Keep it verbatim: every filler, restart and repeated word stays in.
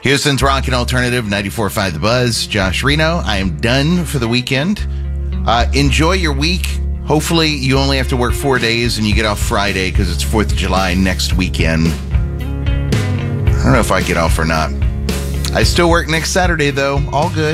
Houston's Rock and Alternative, ninety-four point five The Buzz. Josh Reno. I am done for the weekend. Uh, enjoy your week. Hopefully you only have to work four days and you get off Friday because it's fourth of July next weekend. I don't know if I get off or not. I still work next Saturday, though. All good.